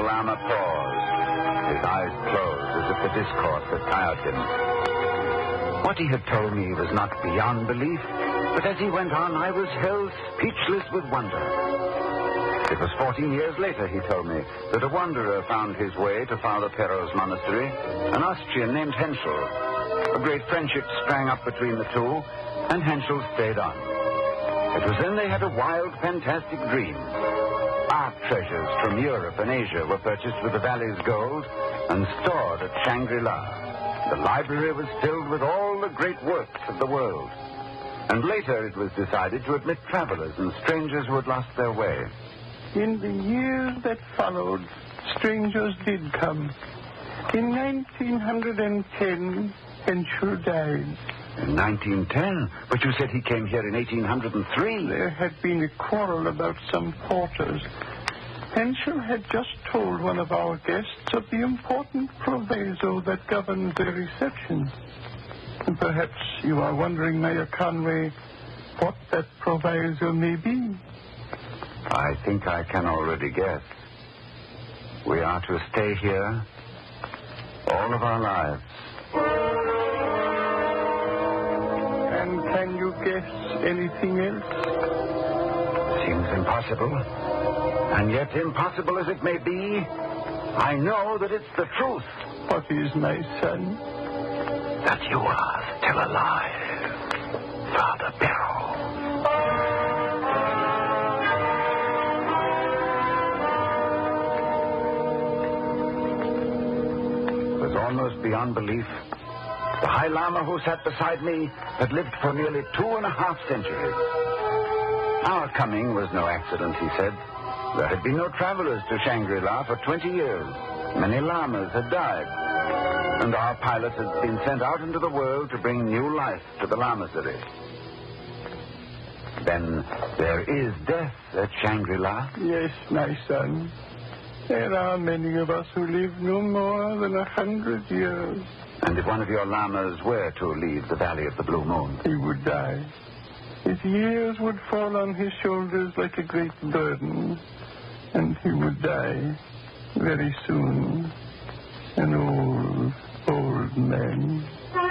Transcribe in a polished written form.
Lama paused, his eyes closed as if the discourse had tired him. What he had told me was not beyond belief, but as he went on, I was held speechless with wonder. It was 14 years later, he told me, that a wanderer found his way to Father Perro's monastery, an Austrian named Henschel. A great friendship sprang up between the two, and Henschel stayed on. It was then they had a wild, fantastic dream. Art treasures from Europe and Asia were purchased with the valley's gold and stored at Shangri-La. The library was filled with all the great works of the world. And later it was decided to admit travelers and strangers who had lost their way. In the years that followed, strangers did come. In 1910, Henschel died. In 1910? But you said he came here in 1803. There had been a quarrel about some porters. Henschel had just told one of our guests of the important proviso that governs their reception. And perhaps you are wondering, Mayor Conway, what that proviso may be. I think I can already guess. We are to stay here all of our lives. And can you guess anything else? Seems impossible. And yet, impossible as it may be, I know that it's the truth. What is, my son? That you are still alive, Father Perro. It was almost beyond belief. The High Lama who sat beside me had lived for nearly 2.5 centuries. Our coming was no accident, he said. There had been no travelers to Shangri-La for 20 years. Many lamas had died. And our pilot had been sent out into the world to bring new life to the lamasery. Then there is death at Shangri-La? Yes, my son. There are many of us who live no more than 100 years. And if one of your lamas were to leave the Valley of the Blue Moon? He would die. His years would fall on his shoulders like a great burden. And he would die very soon. An old man.